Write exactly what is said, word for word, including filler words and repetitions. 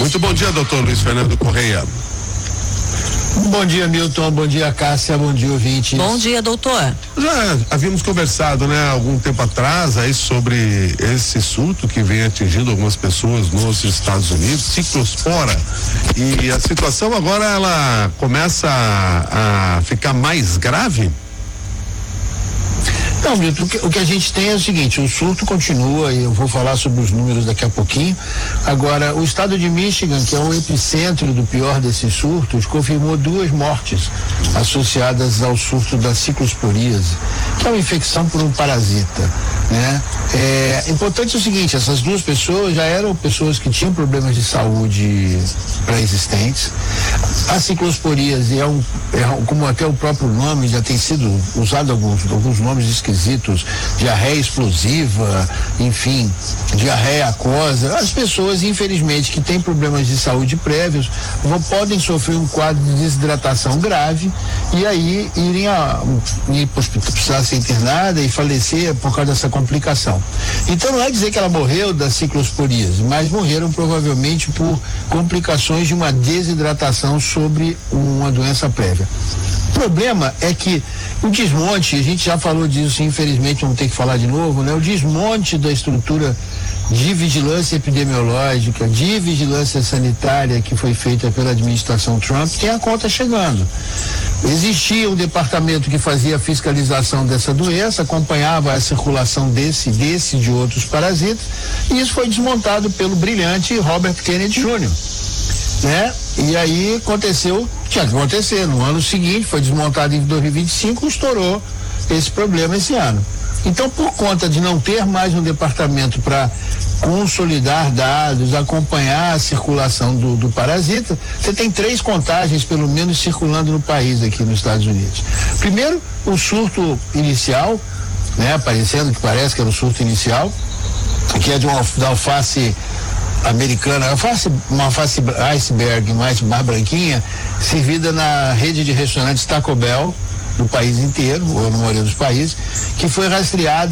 Muito bom dia, doutor Luiz Fernando Correia. Bom dia, Milton. Bom dia, Cássia. Bom dia, ouvintes. Bom dia, doutor. Já havíamos conversado, né, algum tempo atrás aí sobre esse surto que vem atingindo algumas pessoas nos Estados Unidos, ciclospora, e a situação agora ela começa a, a ficar mais grave? Não, Milton, o que, o que a gente tem é o seguinte, o surto continua, e eu vou falar sobre os números daqui a pouquinho. Agora, o estado de Michigan, que é o epicentro do pior desses surtos, confirmou duas mortes associadas ao surto da ciclosporíase, que é uma infecção por um parasita, né? É importante o seguinte, essas duas pessoas já eram pessoas que tinham problemas de saúde pré-existentes. A ciclosporíase é um, é um, como até o próprio nome já tem sido usado alguns, alguns nomes esquisitos, diarreia explosiva, enfim, diarreia aquosa. As pessoas, infelizmente, que têm problemas de saúde prévios vão, podem sofrer um quadro de desidratação grave e aí irem a, ir precisar ser internada e falecer por causa dessa complicação. Então não é dizer que ela morreu da ciclosporíase, mas morreram provavelmente por complicações de uma desidratação sobre uma doença prévia. O problema é que o desmonte, a gente já falou disso, infelizmente vamos ter que falar de novo, né? O desmonte da estrutura de vigilância epidemiológica, de vigilância sanitária que foi feita pela administração Trump, tem a conta chegando. Existia um departamento que fazia a fiscalização dessa doença, acompanhava a circulação desse, desse e de outros parasitas, e isso foi desmontado pelo brilhante Robert Kennedy Júnior, né? E aí aconteceu, tinha que acontecer, no ano seguinte, foi desmontado em dois mil e vinte e cinco, estourou esse problema esse ano. Então, por conta de não ter mais um departamento para consolidar dados, acompanhar a circulação do, do parasita, você tem três contagens, pelo menos, circulando no país aqui nos Estados Unidos. Primeiro, o surto inicial, né, aparecendo, que parece que era o surto inicial, que é de uma da alface americana, alface, uma alface iceberg mais, mais branquinha, servida na rede de restaurantes Taco Bell, no país inteiro, ou na maioria dos países, que foi rastreada